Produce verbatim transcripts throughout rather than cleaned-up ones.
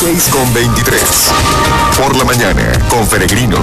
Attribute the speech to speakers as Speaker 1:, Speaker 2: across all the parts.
Speaker 1: seis con veintitrés. Por la mañana, con Peregrino.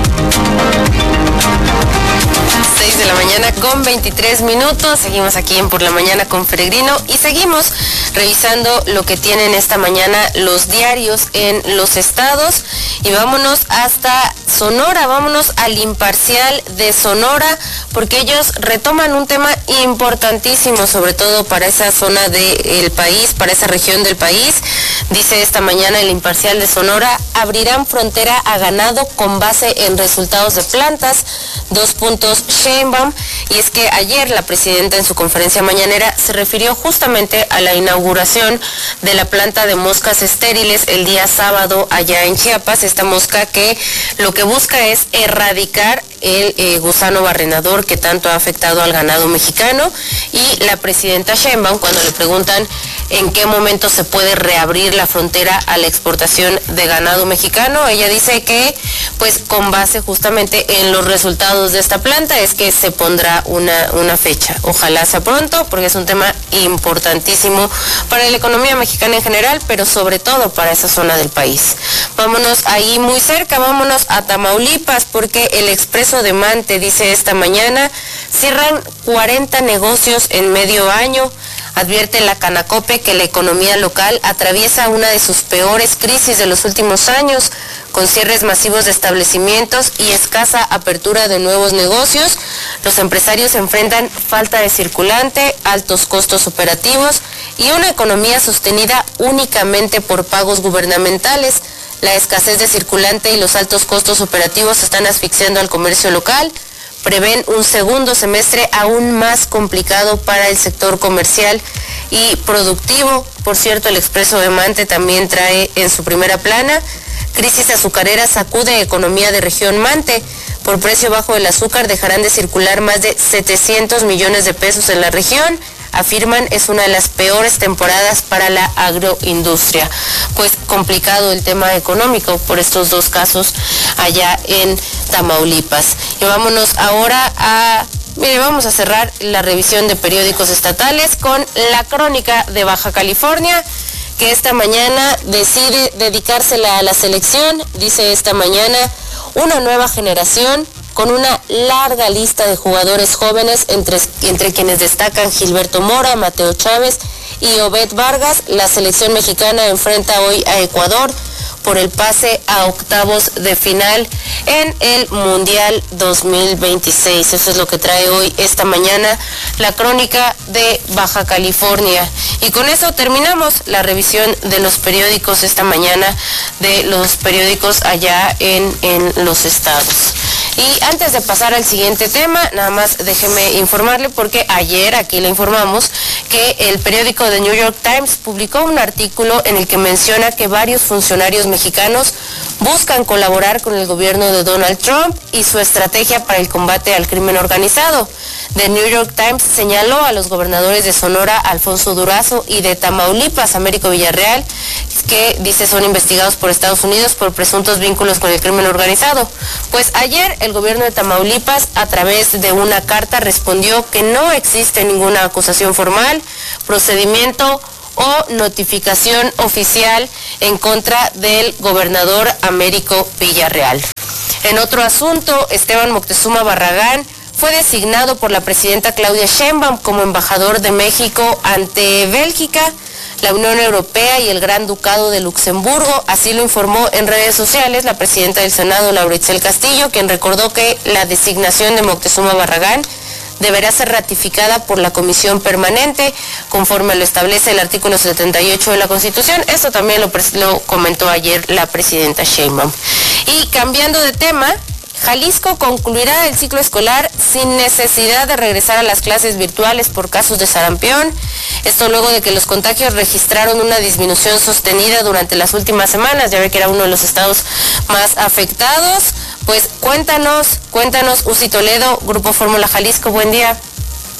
Speaker 2: seis de la mañana con veintitrés minutos. Seguimos aquí en Por la Mañana con Peregrino y seguimos revisando lo que tienen esta mañana los diarios en los estados. Y vámonos hasta Sonora, vámonos al Imparcial de Sonora, porque ellos retoman un tema importantísimo, sobre todo para esa zona del país, para esa región del país. Dice esta mañana el Imparcial de Sonora: abrirán frontera a ganado con base en resultados de plantas. Dos puntos Sheinbaum. Y es que ayer la presidenta en su conferencia mañanera se refirió justamente a la inauguración de la planta de moscas estériles el día sábado allá en Chiapas. Esta mosca que lo que busca es erradicar el eh, gusano barrenador que tanto ha afectado al ganado mexicano. Y la presidenta Sheinbaum, cuando le preguntan en qué momento se puede reabrir la frontera a la exportación de ganado mexicano, ella dice que pues con base justamente en los resultados de esta planta es que se pondrá una, una fecha. Ojalá sea pronto, porque es un tema importantísimo para la economía mexicana en general, pero sobre todo para esa zona del país. Vámonos ahí muy cerca, vámonos a Tamaulipas, porque el Expreso de Mante dice esta mañana: cierran cuarenta negocios en medio año. Advierte la Canacope que la economía local atraviesa una de sus peores crisis de los últimos años, con cierres masivos de establecimientos y escasa apertura de nuevos negocios. Los empresarios enfrentan falta de circulante, altos costos operativos y una economía sostenida únicamente por pagos gubernamentales. La escasez de circulante y los altos costos operativos están asfixiando al comercio local. Prevén un segundo semestre aún más complicado para el sector comercial y productivo. Por cierto, el Expreso de Mante también trae en su primera plana: crisis azucarera sacude economía de región Mante. Por precio bajo del azúcar dejarán de circular más de setecientos millones de pesos en la región. Afirman es una de las peores temporadas para la agroindustria. Pues complicado el tema económico por estos dos casos allá en Tamaulipas. Y vámonos ahora a... Mire, vamos a cerrar la revisión de periódicos estatales con La Crónica de Baja California, que esta mañana decide dedicársela a la selección. Dice esta mañana: una nueva generación con una larga lista de jugadores jóvenes, entre, entre quienes destacan Gilberto Mora, Mateo Chávez y Obed Vargas. La selección mexicana enfrenta hoy a Ecuador por el pase a octavos de final en el Mundial dos mil veintiséis. Eso es lo que trae hoy, esta mañana, La Crónica de Baja California. Y con eso terminamos la revisión de los periódicos esta mañana, de los periódicos allá en, en los estados. Y antes de pasar al siguiente tema, nada más déjeme informarle, porque ayer aquí le informamos que el periódico The New York Times publicó un artículo en el que menciona que varios funcionarios mexicanos buscan colaborar con el gobierno de Donald Trump y su estrategia para el combate al crimen organizado. The New York Times señaló a los gobernadores de Sonora, Alfonso Durazo, y de Tamaulipas, Américo Villarreal, que dice son investigados por Estados Unidos por presuntos vínculos con el crimen organizado. Pues ayer el gobierno de Tamaulipas, a través de una carta, respondió que no existe ninguna acusación formal, procedimiento o notificación oficial en contra del gobernador Américo Villarreal. En otro asunto, Esteban Moctezuma Barragán fue designado por la presidenta Claudia Sheinbaum como embajador de México ante Bélgica, la Unión Europea y el Gran Ducado de Luxemburgo. Así lo informó en redes sociales la presidenta del Senado, Laura Itzel Castillo, quien recordó que la designación de Moctezuma Barragán deberá ser ratificada por la Comisión Permanente, conforme lo establece el artículo setenta y ocho de la Constitución. Esto también lo, lo comentó ayer la presidenta Sheinbaum. Y cambiando de tema, Jalisco concluirá el ciclo escolar sin necesidad de regresar a las clases virtuales por casos de sarampión. Esto luego de que los contagios registraron una disminución sostenida durante las últimas semanas. Ya ve que era uno de los estados más afectados. Pues cuéntanos, cuéntanos, Uzi Toledo, Grupo Fórmula Jalisco, buen día.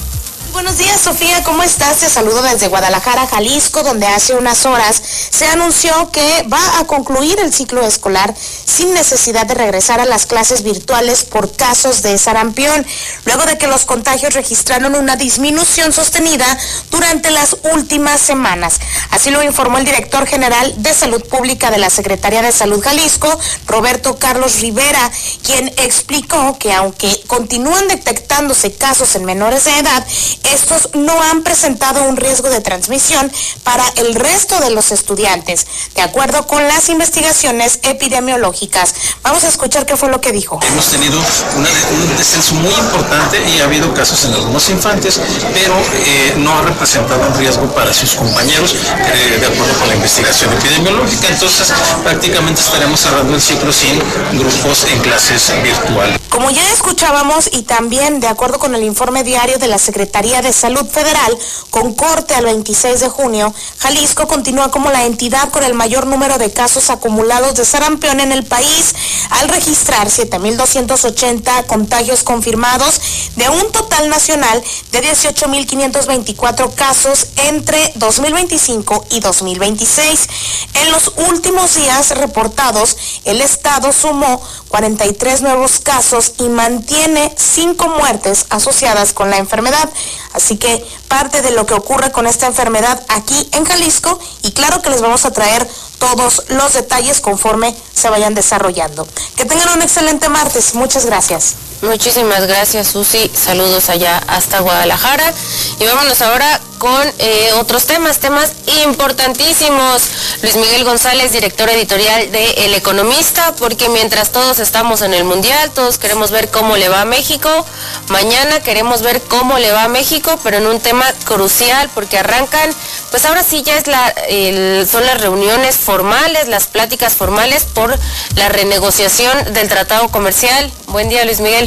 Speaker 3: Buenos días, Sofía, ¿cómo estás? Te saludo desde Guadalajara, Jalisco, donde hace unas horas se anunció que va a concluir el ciclo escolar sin necesidad de regresar a las clases virtuales por casos de sarampión, luego de que los contagios registraron una disminución sostenida durante las últimas semanas. Así lo informó el director general de Salud Pública de la Secretaría de Salud Jalisco, Roberto Carlos Rivera, quien explicó que aunque continúan detectándose casos en menores de edad, estos no han presentado un riesgo de transmisión para el resto de los estudiantes, de acuerdo con las investigaciones epidemiológicas. Vamos a escuchar qué fue lo que dijo.
Speaker 4: Hemos tenido una, un descenso muy importante y ha habido casos en algunos infantes, pero eh, no ha representado un riesgo para sus compañeros, eh, de acuerdo con la investigación epidemiológica. Entonces, prácticamente estaremos cerrando el ciclo sin grupos en clases virtuales.
Speaker 3: Como ya escuchábamos, y también de acuerdo con el informe diario de la Secretaría de Salud Federal, con corte al veintiséis de junio, Jalisco continúa como la entidad con el mayor número de casos acumulados de sarampión en el país, al registrar siete mil doscientos ochenta contagios confirmados, de un total nacional de dieciocho mil quinientos veinticuatro casos entre dos mil veinticinco y dos mil veintiséis. En los últimos días reportados, el estado sumó cuarenta y tres nuevos casos y mantiene cinco muertes asociadas con la enfermedad. Así que parte de lo que ocurre con esta enfermedad aquí en Jalisco, y claro que les vamos a traer todos los detalles conforme se vayan desarrollando. Que tengan un excelente martes. Muchas gracias.
Speaker 2: Muchísimas gracias, Susi. Saludos allá hasta Guadalajara. Y vámonos ahora con eh, otros temas, temas importantísimos. Luis Miguel González, director editorial de El Economista, porque mientras todos estamos en el Mundial, todos queremos ver cómo le va a México. Mañana queremos ver cómo le va a México, pero en un tema crucial, porque arrancan, pues ahora sí ya es la, el, son las reuniones formales, las pláticas formales por la renegociación del tratado comercial. Buen día, Luis Miguel.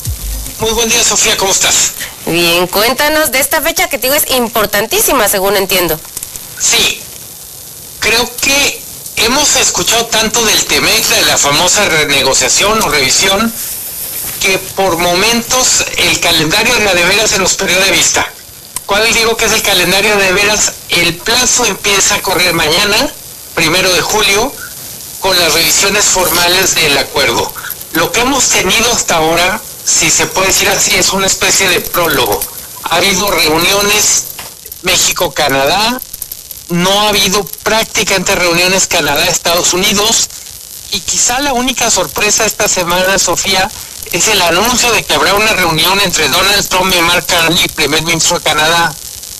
Speaker 5: Muy buen día, Sofía, ¿cómo estás?
Speaker 2: Bien, cuéntanos de esta fecha que te digo es importantísima, según entiendo.
Speaker 5: Sí, creo que hemos escuchado tanto del T-MEC, de la famosa renegociación o revisión, que por momentos el calendario de de veras se nos perdió de vista. ¿Cuál digo que es el calendario de veras? El plazo empieza a correr mañana, primero de julio, con las revisiones formales del acuerdo. Lo que hemos tenido hasta ahora, si se puede decir así, es una especie de prólogo. Ha habido reuniones México-Canadá, no ha habido prácticamente reuniones Canadá-Estados Unidos, y quizá la única sorpresa esta semana, Sofía, es el anuncio de que habrá una reunión entre Donald Trump y Mark Carney, primer ministro de Canadá.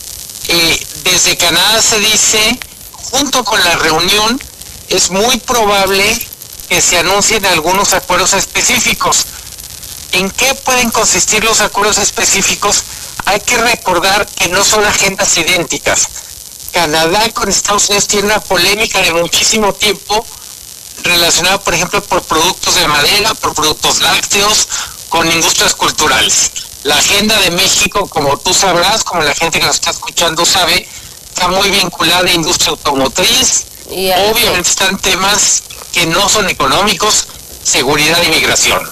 Speaker 5: Eh, desde Canadá se dice, junto con la reunión, es muy probable que se anuncien algunos acuerdos específicos. ¿En qué pueden consistir los acuerdos específicos? Hay que recordar que no son agendas idénticas. Canadá con Estados Unidos tiene una polémica de muchísimo tiempo relacionada, por ejemplo, por productos de madera, por productos lácteos, con industrias culturales. La agenda de México, como tú sabrás, como la gente que nos está escuchando sabe, está muy vinculada a industria automotriz. Y obviamente están temas que no son económicos, seguridad y migración.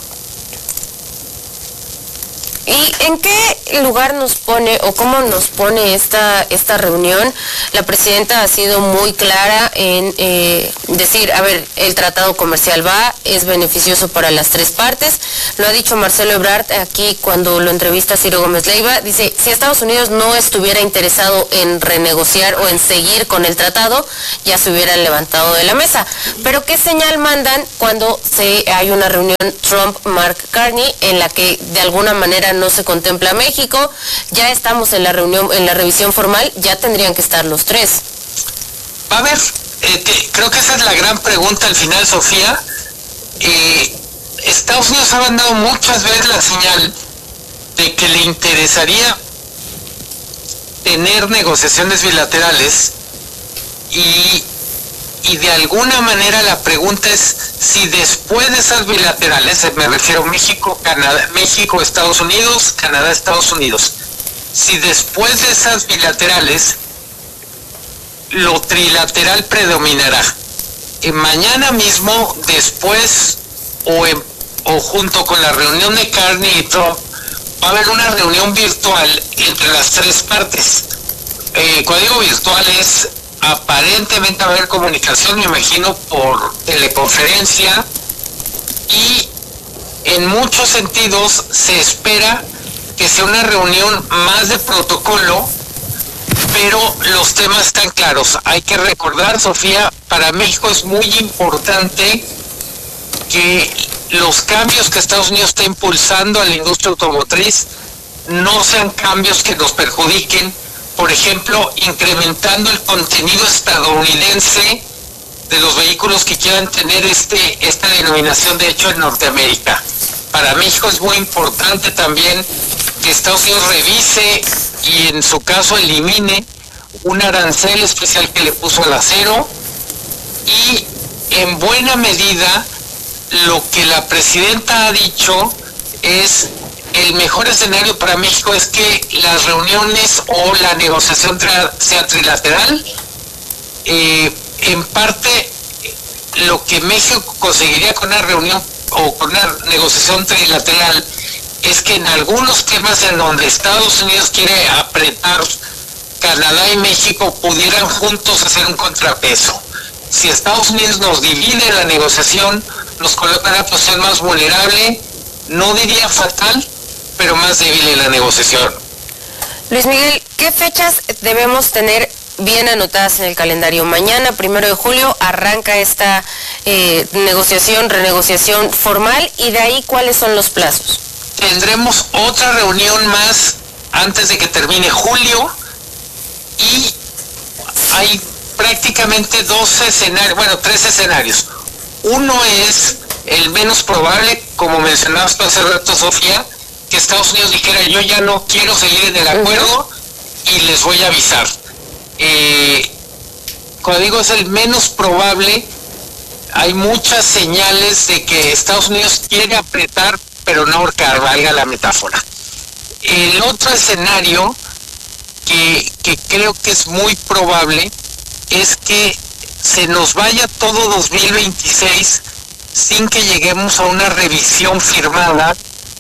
Speaker 2: ¿Y en qué lugar nos pone o cómo nos pone esta esta reunión? La presidenta ha sido muy clara en eh, decir, a ver, el tratado comercial va, es beneficioso para las tres partes. Lo ha dicho Marcelo Ebrard aquí cuando lo entrevista a Ciro Gómez Leiva. Dice, si Estados Unidos no estuviera interesado en renegociar o en seguir con el tratado, ya se hubieran levantado de la mesa. Pero ¿qué señal mandan cuando se hay una reunión Trump-Mark Carney en la que de alguna manera no se contempla a México? Ya estamos en la reunión, en la revisión formal, ya tendrían que estar los tres.
Speaker 5: A ver, eh, te, creo que esa es la gran pregunta al final, Sofía. Eh, Estados Unidos ha mandado muchas veces la señal de que le interesaría tener negociaciones bilaterales y, y de alguna manera la pregunta es si después de esas bilaterales, me refiero a México, Canadá, México, Estados Unidos, Canadá, Estados Unidos, si después de esas bilaterales lo trilateral predominará. Y mañana mismo, después o, en, o junto con la reunión de Carney y Trump, va a haber una reunión virtual entre las tres partes. Eh, cuando digo virtual es aparentemente haber comunicación, me imagino, por teleconferencia, y en muchos sentidos se espera que sea una reunión más de protocolo, pero los temas están claros. Hay que recordar, Sofía, para México es muy importante que los cambios que Estados Unidos está impulsando a la industria automotriz no sean cambios que nos perjudiquen, por ejemplo, incrementando el contenido estadounidense de los vehículos que quieran tener este esta denominación de hecho en Norteamérica. Para México es muy importante también que Estados Unidos revise y en su caso elimine un arancel especial que le puso al acero, y en buena medida lo que la presidenta ha dicho es el mejor escenario para México es que las reuniones o la negociación tra- sea trilateral. Eh, en parte lo que México conseguiría con una reunión o con una negociación trilateral es que en algunos temas en donde Estados Unidos quiere apretar, Canadá y México pudieran juntos hacer un contrapeso. Si Estados Unidos nos divide la negociación, nos coloca en una posición más vulnerable, no diría fatal, pero más débil en la negociación.
Speaker 2: Luis Miguel, ¿qué fechas debemos tener bien anotadas en el calendario? Mañana, primero de julio, arranca esta eh, negociación, renegociación formal, y de ahí, ¿cuáles son los plazos?
Speaker 5: Tendremos otra reunión más antes de que termine julio, y hay prácticamente dos escenarios, bueno, tres escenarios. Uno es el menos probable, como mencionabas tú hace rato, Sofía, que Estados Unidos dijera yo ya no quiero seguir en el acuerdo y les voy a avisar. Eh, cuando digo es el menos probable, hay muchas señales de que Estados Unidos quiere apretar pero no ahorcar, valga la metáfora. El otro escenario que, que creo que es muy probable es que se nos vaya todo dos mil veintiséis sin que lleguemos a una revisión firmada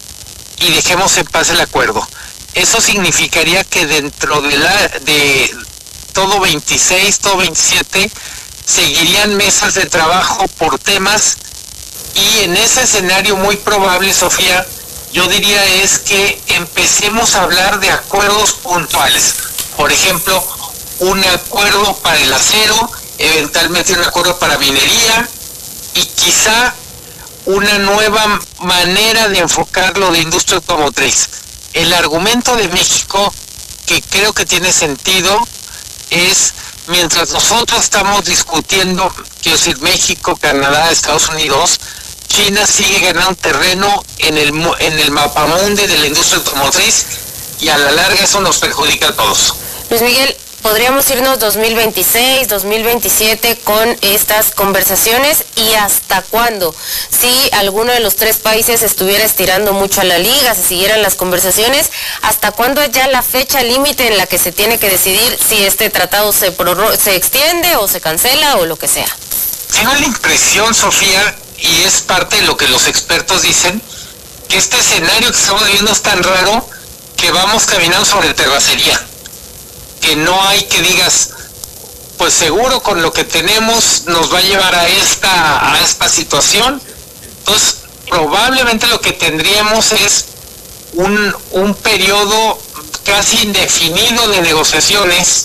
Speaker 5: y dejemos en paz el acuerdo. Eso significaría que dentro de la de todo veintiséis, todo veintisiete, seguirían mesas de trabajo por temas, y en ese escenario muy probable, Sofía, yo diría es que empecemos a hablar de acuerdos puntuales. Por ejemplo, un acuerdo para el acero, eventualmente un acuerdo para minería, y quizá una nueva manera de enfocarlo de industria automotriz. El argumento de México, que creo que tiene sentido, es mientras nosotros estamos discutiendo, quiero decir, México, Canadá, Estados Unidos, China sigue ganando terreno en el en el mapamundi de la industria automotriz, y a la larga eso nos perjudica a todos.
Speaker 2: Luis Miguel, ¿podríamos irnos dos mil veintiséis, dos mil veintisiete con estas conversaciones? ¿Y hasta cuándo? Si alguno de los tres países estuviera estirando mucho a la liga, si siguieran las conversaciones, ¿hasta cuándo es ya la fecha límite en la que se tiene que decidir si este tratado se, prorro- se extiende o se cancela o lo que sea?
Speaker 5: Tengo la impresión, Sofía, y es parte de lo que los expertos dicen, que este escenario que estamos viviendo es tan raro que vamos caminando sobre terracería. Que no hay que digas, pues seguro con lo que tenemos nos va a llevar a esta, a esta situación. Entonces, probablemente lo que tendríamos es un, un periodo casi indefinido de negociaciones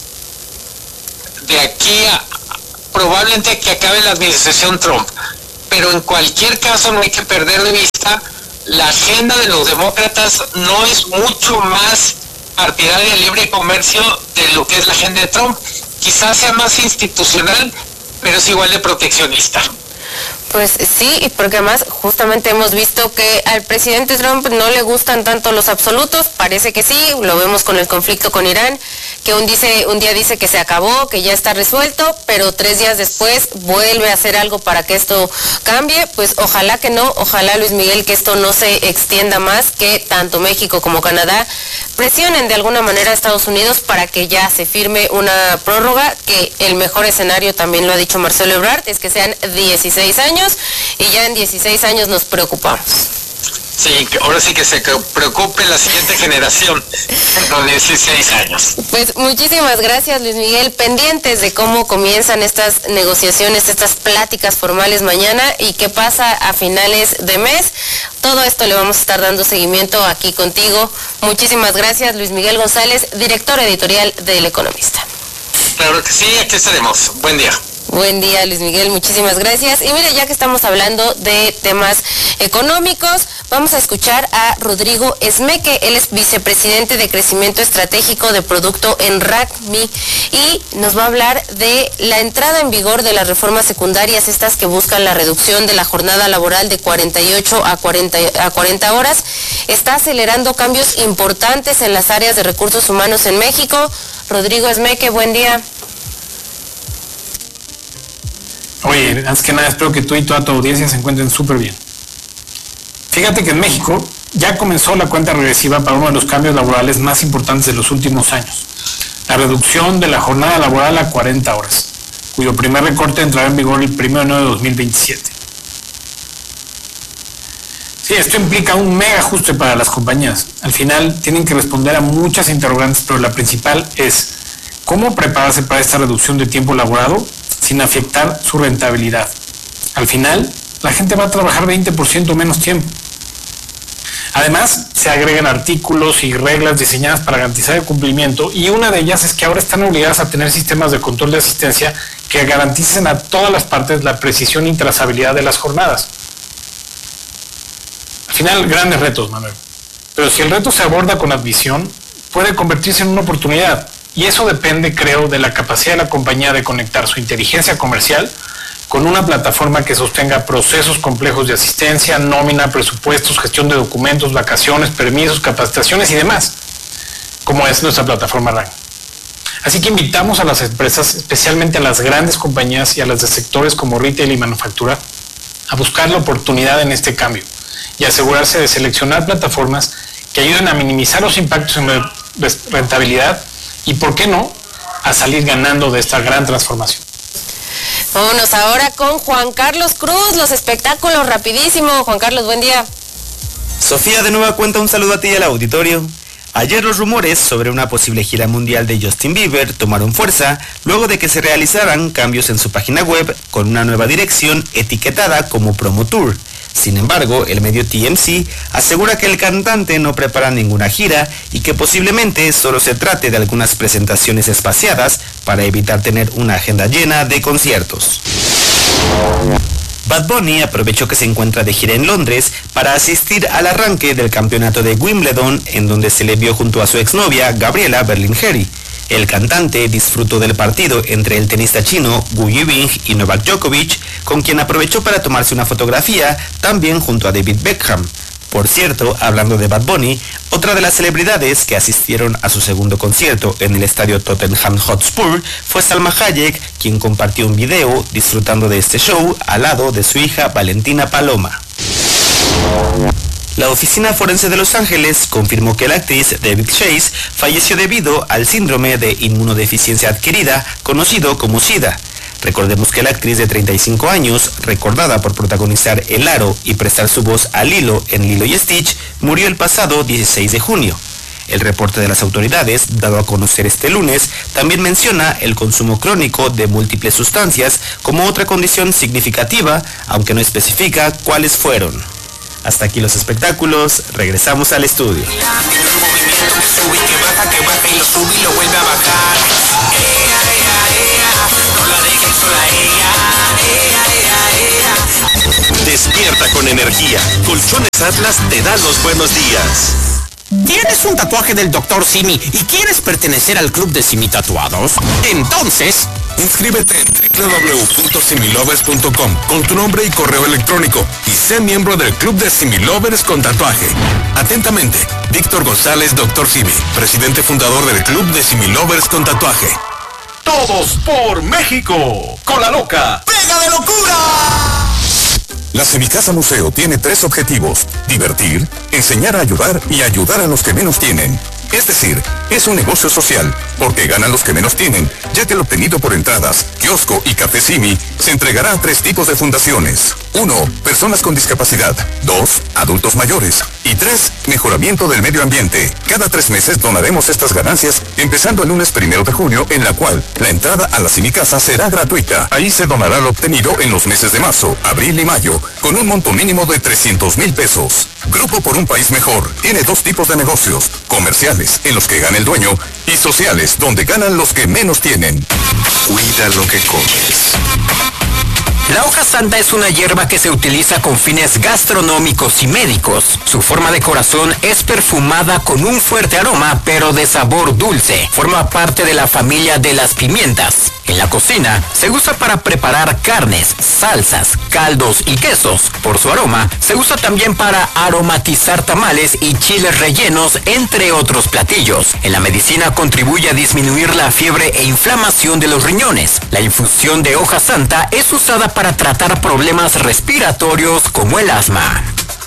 Speaker 5: de aquí a probablemente que acabe la administración Trump. Pero en cualquier caso no hay que perder de vista la agenda de los demócratas no es mucho más partidaria del libre comercio de lo que es la agenda de Trump. Quizás sea más institucional, pero es igual de proteccionista.
Speaker 2: Pues sí, porque además justamente hemos visto que al presidente Trump no le gustan tanto los absolutos, parece que sí, lo vemos con el conflicto con Irán, que un, dice, un día dice que se acabó, que ya está resuelto, pero tres días después vuelve a hacer algo para que esto cambie. Pues ojalá que no, ojalá, Luis Miguel, que esto no se extienda más, que tanto México como Canadá presionen de alguna manera a Estados Unidos para que ya se firme una prórroga, que el mejor escenario, también lo ha dicho Marcelo Ebrard, es que sean dieciséis años, y ya en dieciséis años nos preocupamos.
Speaker 5: Sí, que ahora sí que se preocupe la siguiente generación, los dieciséis años.
Speaker 2: Pues muchísimas gracias, Luis Miguel, pendientes de cómo comienzan estas negociaciones, estas pláticas formales mañana y qué pasa a finales de mes. Todo esto le vamos a estar dando seguimiento aquí contigo. Muchísimas gracias, Luis Miguel González, director editorial de El Economista.
Speaker 5: Claro que sí, aquí estaremos. Buen día.
Speaker 2: Buen día, Luis Miguel, muchísimas gracias. Y mire, ya que estamos hablando de temas económicos, vamos a escuchar a Rodrigo Esmeque. Él es vicepresidente de Crecimiento Estratégico de Producto en R A C M I y nos va a hablar de la entrada en vigor de las reformas secundarias, estas que buscan la reducción de la jornada laboral de cuarenta y ocho a cuarenta horas. Está acelerando cambios importantes en las áreas de recursos humanos en México. Rodrigo Esmeque, buen día.
Speaker 6: Oye, antes que nada espero que tú y toda tu audiencia se encuentren súper bien. Fíjate que en México ya comenzó la cuenta regresiva para uno de los cambios laborales más importantes de los últimos años, la reducción de la jornada laboral a cuarenta horas, cuyo primer recorte entrará en vigor el primero de enero de dos mil veintisiete. Sí, esto implica un mega ajuste para las compañías. Al final tienen que responder a muchas interrogantes, pero la principal es ¿cómo prepararse para esta reducción de tiempo laborado sin afectar su rentabilidad? Al final, la gente va a trabajar veinte por ciento menos tiempo. Además, se agregan artículos y reglas diseñadas para garantizar el cumplimiento, y una de ellas es que ahora están obligadas a tener sistemas de control de asistencia que garanticen a todas las partes la precisión y trazabilidad de las jornadas. Al final, grandes retos, Manuel. Pero si el reto se aborda con admisión, puede convertirse en una oportunidad. Y eso depende, creo, de la capacidad de la compañía de conectar su inteligencia comercial con una plataforma que sostenga procesos complejos de asistencia, nómina, presupuestos, gestión de documentos, vacaciones, permisos, capacitaciones y demás, como es nuestra plataforma R A N. Así que invitamos a las empresas, especialmente a las grandes compañías y a las de sectores como retail y manufactura, a buscar la oportunidad en este cambio y asegurarse de seleccionar plataformas que ayuden a minimizar los impactos en la rentabilidad y, ¿por qué no?, a salir ganando de esta gran transformación.
Speaker 2: Vámonos ahora con Juan Carlos Cruz, los espectáculos, rapidísimo. Juan Carlos, buen día.
Speaker 7: Sofía, de nueva cuenta, un saludo a ti y al auditorio. Ayer los rumores sobre una posible gira mundial de Justin Bieber tomaron fuerza luego de que se realizaran cambios en su página web con una nueva dirección etiquetada como Promo Tour. Sin embargo, el medio T M Z asegura que el cantante no prepara ninguna gira y que posiblemente solo se trate de algunas presentaciones espaciadas para evitar tener una agenda llena de conciertos. Bad Bunny aprovechó que se encuentra de gira en Londres para asistir al arranque del campeonato de Wimbledon, en donde se le vio junto a su exnovia Gabriela Berlingeri. El cantante disfrutó del partido entre el tenista chino Wu Yibing y Novak Djokovic, con quien aprovechó para tomarse una fotografía también junto a David Beckham. Por cierto, hablando de Bad Bunny, otra de las celebridades que asistieron a su segundo concierto en el estadio Tottenham Hotspur fue Salma Hayek, quien compartió un video disfrutando de este show al lado de su hija Valentina Paloma. La Oficina Forense de Los Ángeles confirmó que la actriz David Chase falleció debido al síndrome de inmunodeficiencia adquirida, conocido como SIDA. Recordemos que la actriz de treinta y cinco años, recordada por protagonizar El Aro y prestar su voz a Lilo en Lilo y Stitch, murió el pasado dieciséis de junio. El reporte de las autoridades, dado a conocer este lunes, también menciona el consumo crónico de múltiples sustancias como otra condición significativa, aunque no especifica cuáles fueron. Hasta aquí los espectáculos, regresamos al estudio.
Speaker 8: Despierta con energía. Colchones Atlas te da los buenos días.
Speaker 9: ¿Tienes un tatuaje del doctor Simi y quieres pertenecer al club de Simi Tatuados? Entonces,
Speaker 1: inscríbete en doble u doble u doble u punto similovers punto com con tu nombre y correo electrónico y sé miembro del club de Similovers con tatuaje. Atentamente, Víctor González, doctor Simi, presidente fundador del club de Similovers con tatuaje.
Speaker 8: Todos por México. Con la loca.
Speaker 9: ¡Pega de locura!
Speaker 1: La Semicasa Museo tiene tres objetivos: divertir, enseñar a ayudar y ayudar a los que menos tienen. Es decir, es un negocio social, porque ganan los que menos tienen, ya que lo obtenido por entradas, kiosco y Café Simi se entregará a tres tipos de fundaciones. Uno, personas con discapacidad. Dos, adultos mayores. Y tres, mejoramiento del medio ambiente. Cada tres meses donaremos estas ganancias, empezando el lunes primero de junio, en la cual la entrada a la Simi Casa será gratuita. Ahí se donará lo obtenido en los meses de marzo, abril y mayo, con un monto mínimo de trescientos mil pesos. Grupo por un País Mejor tiene dos tipos de negocios: comerciales, en los que gana el dueño, y sociales, donde ganan los que menos tienen.
Speaker 8: Cuida lo que comes.
Speaker 10: La hoja santa es una hierba que se utiliza con fines gastronómicos y médicos. Su forma de corazón es perfumada con un fuerte aroma, pero de sabor dulce. Forma parte de la familia de las pimientas. En la cocina se usa para preparar carnes, salsas, caldos y quesos. Por su aroma, se usa también para aromatizar tamales y chiles rellenos, entre otros platillos. En la medicina contribuye a disminuir la fiebre e inflamación de los riñones. La infusión de hoja santa es usada para tratar problemas respiratorios como el asma.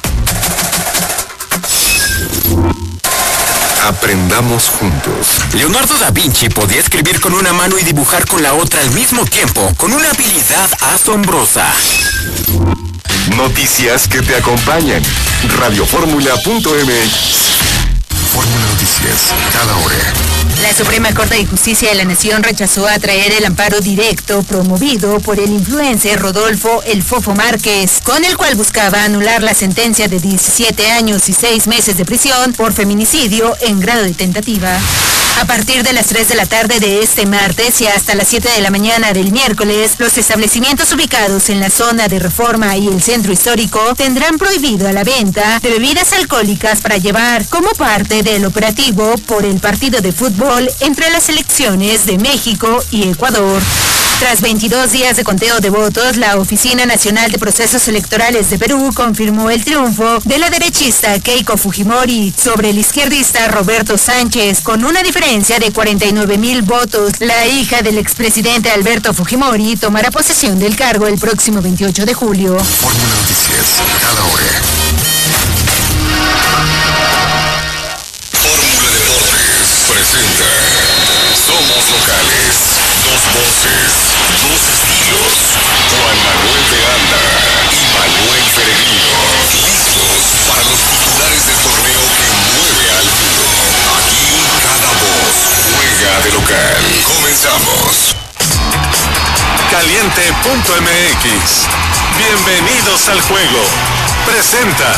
Speaker 8: Aprendamos juntos.
Speaker 10: Leonardo da Vinci podía escribir con una mano y dibujar con la otra al mismo tiempo, con una habilidad asombrosa.
Speaker 8: Noticias que te acompañan. Radioformula punto m x. Fórmula Noticias, cada hora.
Speaker 11: La Suprema Corte de Justicia de la Nación rechazó atraer el amparo directo promovido por el influencer Rodolfo El Fofo Márquez, con el cual buscaba anular la sentencia de diecisiete años y seis meses de prisión por feminicidio en grado de tentativa. A partir de las tres de la tarde de este martes y hasta las siete de la mañana del miércoles, los establecimientos ubicados en la zona de Reforma y el Centro Histórico tendrán prohibido la venta de bebidas alcohólicas para llevar como parte del operativo por el partido de fútbol entre las selecciones de México y Ecuador. Tras veintidós días de conteo de votos, la Oficina Nacional de Procesos Electorales de Perú confirmó el triunfo de la derechista Keiko Fujimori sobre el izquierdista Roberto Sánchez, con una diferencia de cuarenta y nueve mil votos. La hija del expresidente Alberto Fujimori tomará posesión del cargo el próximo veintiocho de julio.
Speaker 8: Fórmula Noticias, cada hora.
Speaker 1: Fórmula Deportes presenta Somos Locales. Dos voces, dos estilos. Juan Manuel de Anda y Manuel Peregrino. Listos para los titulares del torneo que mueve al mundo. Aquí cada voz juega de local. Comenzamos.
Speaker 8: Caliente punto m x. Bienvenidos al juego. Presenta.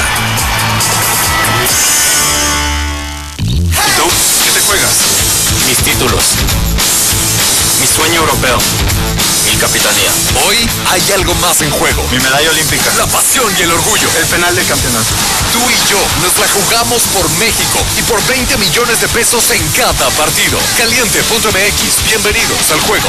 Speaker 1: ¿Y tú? ¿Qué te juegas?
Speaker 10: Mis títulos. Mi sueño europeo. Mi capitanía.
Speaker 1: Hoy hay algo más en juego.
Speaker 10: Mi medalla olímpica.
Speaker 1: La pasión y el orgullo.
Speaker 10: El penal del campeonato.
Speaker 1: Tú y yo nos la jugamos por México y por veinte millones de pesos en cada partido. Caliente punto m x. Bienvenidos al juego.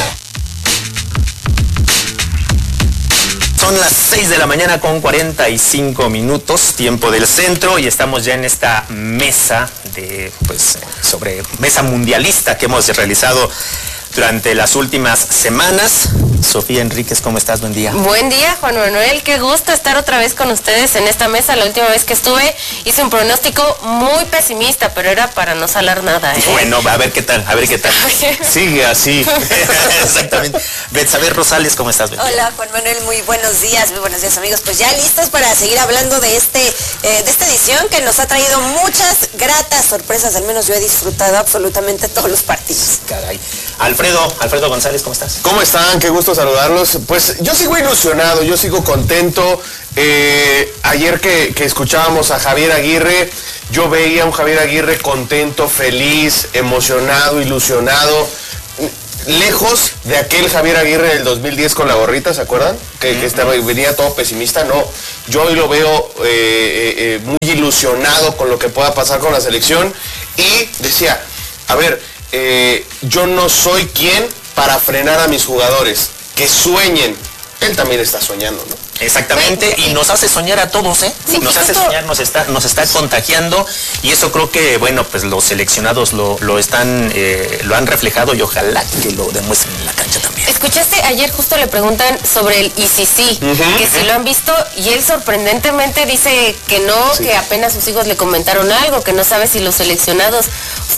Speaker 10: Son las seis de la mañana con cuarenta y cinco minutos, tiempo del centro, y estamos ya en esta mesa de, pues, sobre mesa mundialista que hemos realizado durante las últimas semanas. Sofía Enríquez, ¿cómo estás? Buen día.
Speaker 2: Buen día, Juan Manuel. Qué gusto estar otra vez con ustedes en esta mesa. La última vez que estuve hice un pronóstico muy pesimista, pero era para no salar nada, ¿eh?
Speaker 10: Bueno, a ver qué tal, a ver qué tal. Sigue así. Exactamente. Betsabe Rosales, ¿cómo estás?
Speaker 12: Hola, Juan Manuel, muy buenos días, muy buenos días, amigos. Pues ya listos para seguir hablando de este, eh, de esta edición que nos ha traído muchas gratas sorpresas. Al menos yo he disfrutado absolutamente todos los partidos.
Speaker 10: Caray. Alfredo, Alfredo González, ¿cómo estás?
Speaker 13: ¿Cómo están? Qué gusto saludarlos. Pues yo sigo ilusionado, yo sigo contento. Eh, ayer que, que escuchábamos a Javier Aguirre, yo veía a un Javier Aguirre contento, feliz, emocionado, ilusionado. Lejos de aquel Javier Aguirre del dos mil diez con la gorrita, ¿se acuerdan? Que, que estaba, venía todo pesimista. No, yo hoy lo veo eh, eh, eh, muy ilusionado con lo que pueda pasar con la selección. Y decía, a ver, eh, yo no soy quien para frenar a mis jugadores, que sueñen. Él también está soñando, ¿no?
Speaker 10: Exactamente, y nos hace soñar a todos, ¿eh?
Speaker 2: Sí,
Speaker 10: nos hace
Speaker 2: justo...
Speaker 10: soñar, nos está, nos está contagiando, y eso creo que, bueno, pues los seleccionados lo, lo están, eh, lo han reflejado, y ojalá que lo demuestren en la cancha también.
Speaker 2: Escuchaste, ayer justo le preguntan sobre el I C C, uh-huh, que si lo han visto, y él sorprendentemente dice que no, sí, que apenas sus hijos le comentaron algo, que no sabe si los seleccionados,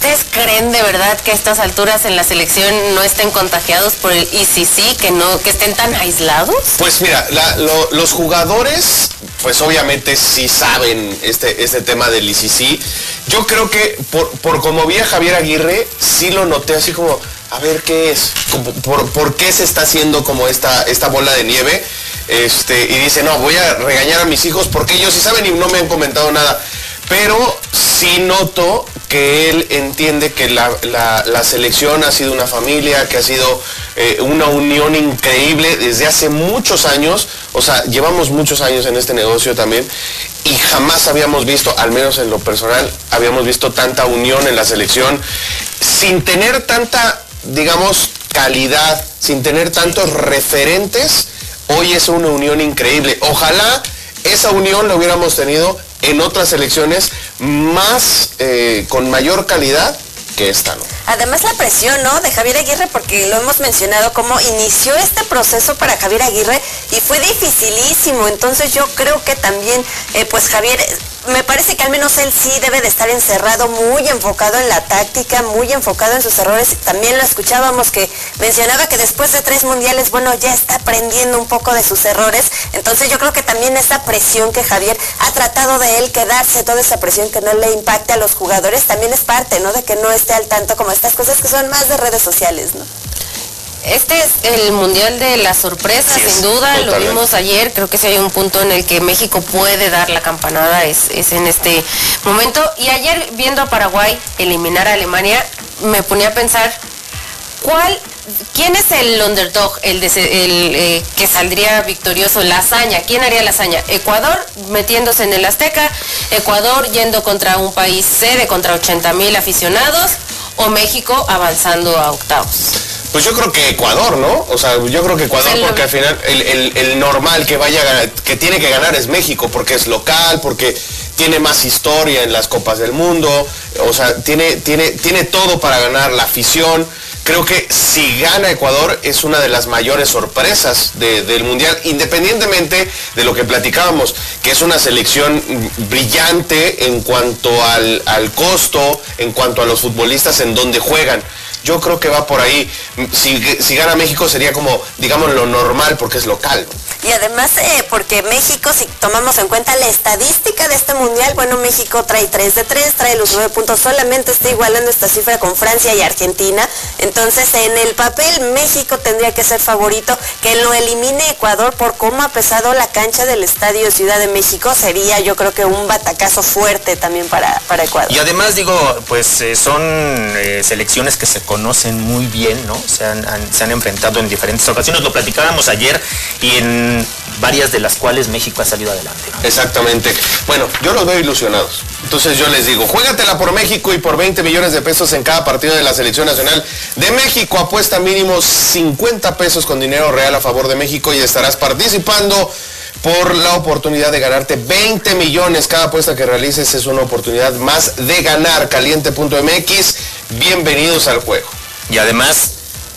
Speaker 2: ¿Ustedes creen de verdad que a estas alturas en la selección no estén contagiados por el I C C, que no, que estén tan aislados?
Speaker 13: Pues mira, la, lo, los jugadores, pues obviamente sí saben este, este tema del I C C. Yo creo que por, por como vi a Javier Aguirre, sí lo noté así como, a ver qué es, por, por qué se está haciendo como esta, esta bola de nieve. Este, y dice, no, voy a regañar a mis hijos porque ellos sí saben y no me han comentado nada. Pero sí noto que él entiende que la, la, la selección ha sido una familia, que ha sido eh, una unión increíble desde hace muchos años. O sea, llevamos muchos años en este negocio también y jamás habíamos visto, al menos en lo personal, habíamos visto tanta unión en la selección sin tener tanta, digamos, calidad, sin tener tantos referentes. Hoy es una unión increíble. Ojalá esa unión la hubiéramos tenido en otras selecciones más, eh, con mayor calidad que esta, ¿no?
Speaker 12: Además la presión, ¿no?, de Javier Aguirre, porque lo hemos mencionado, cómo inició este proceso para Javier Aguirre y fue dificilísimo. Entonces yo creo que también, eh, pues Javier, me parece que al menos él sí debe de estar encerrado, muy enfocado en la táctica, muy enfocado en sus errores. También lo escuchábamos que mencionaba que después de tres mundiales, bueno, ya está aprendiendo un poco de sus errores. Entonces yo creo que también esa presión que Javier ha tratado de él quedarse, toda esa presión que no le impacte a los jugadores, también es parte, ¿no?, de que no esté al tanto como estas cosas que son más de redes sociales, ¿no?
Speaker 2: Este es el mundial de la sorpresa, sí, sin duda, totalmente. Lo vimos ayer, creo que si hay un punto en el que México puede dar la campanada, es, es en este momento. Y ayer, viendo a Paraguay eliminar a Alemania, me ponía a pensar, ¿cuál, quién es el underdog, el, de, el eh, que saldría victorioso, la hazaña? ¿Quién haría la hazaña? ¿Ecuador metiéndose en el Azteca? ¿Ecuador yendo contra un país sede, contra ochenta mil aficionados? ¿O México avanzando a octavos?
Speaker 13: Pues yo creo que Ecuador, ¿no? O sea, yo creo que Ecuador, porque al final el, el, el normal que vaya a ganar, que tiene que ganar es México, porque es local, porque tiene más historia en las Copas del Mundo, o sea, tiene, tiene, tiene todo para ganar, la afición. Creo que si gana Ecuador es una de las mayores sorpresas de, del Mundial, independientemente de lo que platicábamos, que es una selección brillante en cuanto al, al costo, en cuanto a los futbolistas en donde juegan. Yo creo que va por ahí. Si, si gana México sería como, digamos, lo normal porque es local.
Speaker 12: Y además, eh, porque México, si tomamos en cuenta la estadística de este mundial, bueno, México trae tres de tres, trae los nueve puntos, solamente está igualando esta cifra con Francia y Argentina. Entonces, en el papel, México tendría que ser favorito. Que lo elimine Ecuador por cómo ha pesado la cancha del Estadio Ciudad de México, sería yo creo que un batacazo fuerte también para, para Ecuador.
Speaker 14: Y además, digo, pues eh, son eh, selecciones que se conocen muy bien, ¿no? Se han, han, se han enfrentado en diferentes ocasiones, lo platicábamos ayer, y en varias de las cuales México ha salido adelante, ¿no?
Speaker 13: Exactamente. Bueno, yo los veo ilusionados. Entonces yo les digo, juégatela por México y por veinte millones de pesos en cada partido de la Selección Nacional de México. Apuesta mínimo cincuenta pesos con dinero real a favor de México y estarás participando por la oportunidad de ganarte veinte millones. Cada apuesta que realices es una oportunidad más de ganar. Caliente punto M X, bienvenidos al juego.
Speaker 14: Y además,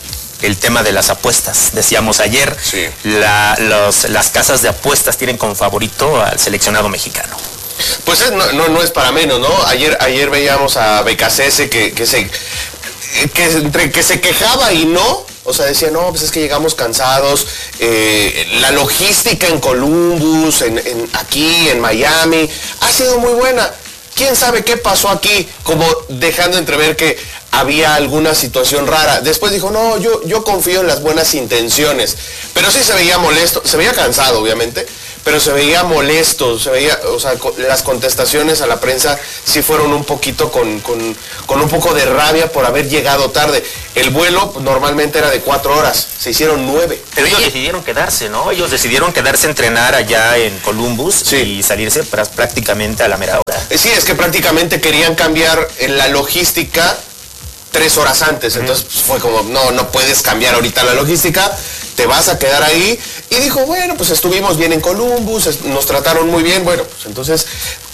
Speaker 14: el tema de las apuestas. Decíamos ayer, sí. la, los, las casas de apuestas tienen como favorito al seleccionado mexicano.
Speaker 13: Pues es, no, no, no es para menos, ¿no? Ayer, ayer veíamos a Becasese que, que, se, que, entre que se quejaba y no. O sea, decía, no, pues es que llegamos cansados, eh, la logística en Columbus, en, en, aquí, en Miami, ha sido muy buena. ¿Quién sabe qué pasó aquí? Como dejando entrever que había alguna situación rara. Después dijo, no, yo, yo confío en las buenas intenciones. Pero sí se veía molesto, se veía cansado, obviamente, pero se veía molesto, se veía, o sea, las contestaciones a la prensa sí fueron un poquito con, con, con un poco de rabia por haber llegado tarde. El vuelo normalmente era de cuatro horas, se hicieron nueve.
Speaker 14: Pero ellos decidieron quedarse, ¿no? Ellos decidieron quedarse a entrenar allá en Columbus, sí, y salirse prácticamente a la mera hora.
Speaker 13: Sí, es que prácticamente querían cambiar la logística tres horas antes, entonces pues, fue como, no, no puedes cambiar ahorita la logística, te vas a quedar ahí. Y dijo, bueno, pues estuvimos bien en Columbus, nos trataron muy bien, bueno, pues entonces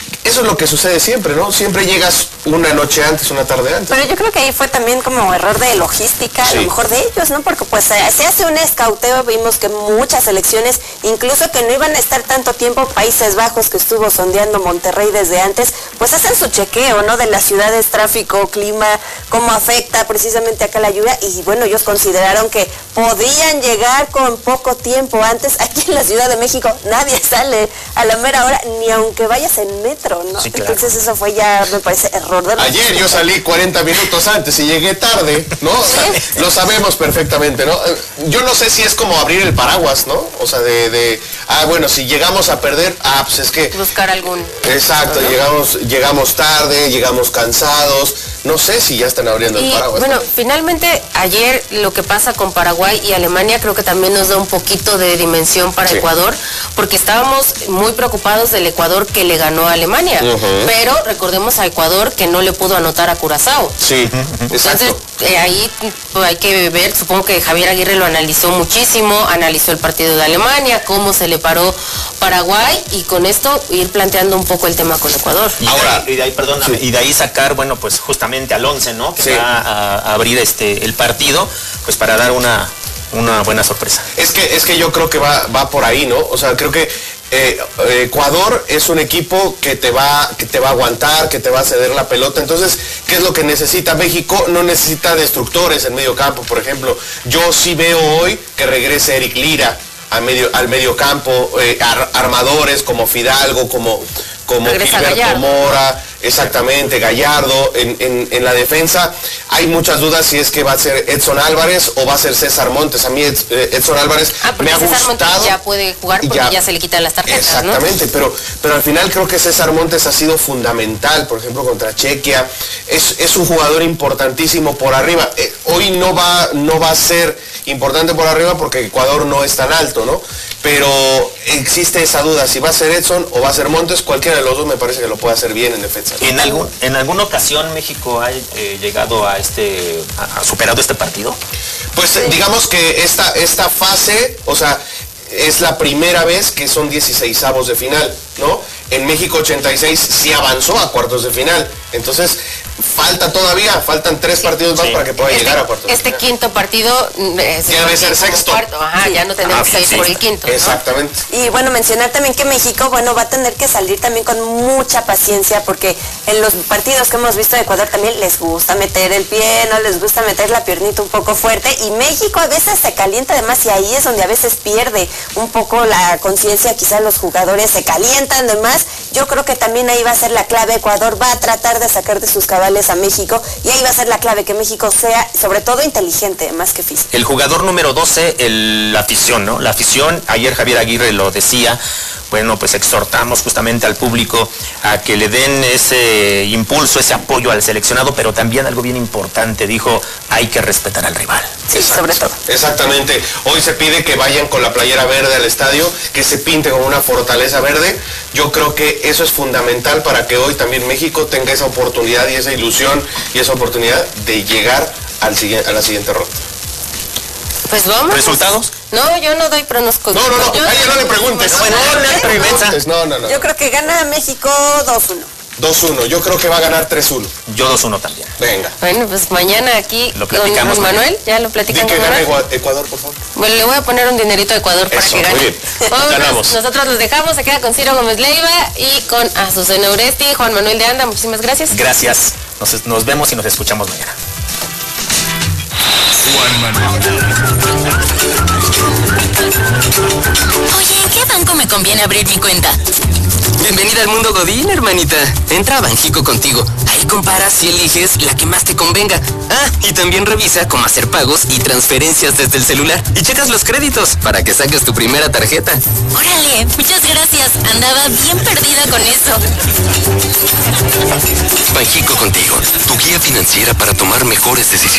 Speaker 13: eso es lo que sucede siempre, ¿no? Siempre llegas una noche antes, una tarde antes.
Speaker 12: Pero yo creo que ahí fue también como error de logística, sí. A lo mejor de ellos, ¿no? Porque pues se hace un escauteo, vimos que muchas selecciones, incluso que no iban a estar tanto tiempo, Países Bajos que estuvo sondeando Monterrey desde antes, pues hacen su chequeo, ¿no? De las ciudades, tráfico, clima, cómo afecta precisamente acá la lluvia, y bueno, ellos consideraron que podían llegar con poco tiempo antes. Aquí en la Ciudad de México nadie sale a la mera hora, ni aunque vayas en metro, ¿no? Sí, claro. Entonces eso fue ya, me parece, error de...
Speaker 13: Ayer yo salí cuarenta minutos antes y llegué tarde, ¿no? O sea, sí. Lo sabemos perfectamente, ¿no? Yo no sé si es como abrir el paraguas, ¿no? O sea, de, de ah, bueno, si llegamos a perder, ah, pues es que...
Speaker 2: Buscar algún...
Speaker 13: Exacto, ¿no? llegamos, llegamos tarde, llegamos cansados, no sé si ya están abriendo
Speaker 2: y,
Speaker 13: el paraguas.
Speaker 2: Bueno,
Speaker 13: ¿no?
Speaker 2: Finalmente, ayer lo que pasa con Paraguay y Alemania creo que también nos da un poquito de dimensión para sí. Ecuador, porque estábamos muy preocupados del Ecuador que le ganó a Alemania, uh-huh. Pero recordemos a Ecuador que no le pudo anotar a Curazao.
Speaker 13: Sí,
Speaker 2: entonces eh, ahí pues, hay que ver, supongo que Javier Aguirre lo analizó muchísimo, analizó el partido de Alemania, cómo se le paró Paraguay, y con esto ir planteando un poco el tema con Ecuador.
Speaker 14: Y ahora, y de ahí, perdóname, sí. y de ahí sacar, bueno, pues justamente al once, ¿no? Que sí. va a, a abrir este el partido, pues para dar una una buena sorpresa.
Speaker 13: Es que es que yo creo que va va por ahí, ¿no? O sea, creo que Eh, Ecuador es un equipo que te va que te va a aguantar, que te va a ceder la pelota. Entonces, ¿qué es lo que necesita México? No necesita destructores en medio campo, por ejemplo. Yo sí veo hoy que regrese Eric Lira al medio, al medio campo, eh, ar, armadores como Fidalgo, como, como Gilberto Mora, exactamente, Gallardo, en, en, en la defensa. Hay muchas dudas si es que va a ser Edson Álvarez o va a ser César Montes. A mí Edson Álvarez
Speaker 2: ah,
Speaker 13: me ha
Speaker 2: César
Speaker 13: gustado.
Speaker 2: Montes ya puede jugar porque ya, ya se le quitan las tarjetas,
Speaker 13: exactamente,
Speaker 2: ¿no?
Speaker 13: pero, pero al final creo que César Montes ha sido fundamental, por ejemplo, contra Chequia. Es, es un jugador importantísimo por arriba. Eh, hoy no va, no va a ser importante por arriba porque Ecuador no es tan alto, ¿no? Pero existe esa duda, si va a ser Edson o va a ser Montes, cualquiera de los dos me parece que lo puede hacer bien en defensa.
Speaker 14: ¿En, algún, en alguna ocasión México ha eh, llegado a este, ha, ha superado este partido?
Speaker 13: Pues sí. digamos que esta, esta fase, o sea, es la primera vez que son dieciseisavos de final, ¿no? En México ochenta y seis sí avanzó a cuartos de final, entonces falta todavía, faltan tres sí, partidos más sí. para que pueda
Speaker 2: este,
Speaker 13: llegar a cuartos
Speaker 2: Este
Speaker 13: de final.
Speaker 2: Quinto partido es
Speaker 13: ya debe ser sexto.
Speaker 2: Cuarto, ajá, sí. ya no tenemos ah, que ir sí. por el quinto, ¿no?
Speaker 13: Exactamente.
Speaker 12: Y bueno, mencionar también que México, bueno, va a tener que salir también con mucha paciencia, porque en los partidos que hemos visto de Ecuador también les gusta meter el pie, no les gusta meter la piernita un poco fuerte, y México a veces se calienta además, y ahí es donde a veces pierde un poco la conciencia, quizás los jugadores se calientan de más. Yo creo que también ahí va a ser la clave. Ecuador va a tratar de sacar de sus cabales a México, y ahí va a ser la clave, que México sea sobre todo inteligente más que físico.
Speaker 14: El jugador número doce, el, la afición, ¿no? La afición, ayer Javier Aguirre lo decía, bueno, pues exhortamos justamente al público a que le den ese impulso, ese apoyo al seleccionado, pero también algo bien importante, dijo, hay que respetar al rival.
Speaker 12: Sí, Exacto. sobre todo.
Speaker 13: Exactamente. Hoy se pide que vayan con la playera verde al estadio, que se pinte con una fortaleza verde. Yo creo que eso es fundamental para que hoy también México tenga esa oportunidad y esa ilusión y esa oportunidad de llegar al siguiente, a la siguiente ronda.
Speaker 2: Pues vamos.
Speaker 14: ¿Resultados?
Speaker 2: No, yo no doy pronóstico.
Speaker 13: No, no, no,
Speaker 2: yo
Speaker 13: a ella no le preguntes.
Speaker 2: No,
Speaker 13: bueno, no, le preguntes. No, no, no.
Speaker 12: Yo creo que gana México dos uno.
Speaker 13: dos uno, yo creo que va a ganar tres uno.
Speaker 14: Yo dos uno también.
Speaker 13: Venga.
Speaker 2: Bueno, pues mañana aquí
Speaker 14: lo platicamos
Speaker 2: con Manuel, ya lo platicamos.
Speaker 13: Di que gane Ecuador, por favor.
Speaker 2: Bueno, le voy a poner un dinerito a Ecuador para
Speaker 13: Eso,
Speaker 2: que gane.
Speaker 13: Muy bien.
Speaker 2: Ganamos. Nosotros los dejamos, se queda con Ciro Gómez Leiva y con Azucena Uresti, Juan Manuel de Anda, muchísimas gracias.
Speaker 14: Gracias. Nos, nos vemos y nos escuchamos mañana.
Speaker 8: Juan Manuel.
Speaker 15: Oye, ¿en qué banco me conviene abrir mi cuenta? Bienvenida al mundo Godín, hermanita. Entra a Banjico Contigo. Ahí comparas y eliges la que más te convenga. Ah, y también revisa cómo hacer pagos y transferencias desde el celular. Y checas los créditos para que saques tu primera tarjeta. Órale, muchas gracias. Andaba bien perdida con eso.
Speaker 8: Banjico Contigo, tu guía financiera para tomar mejores decisiones.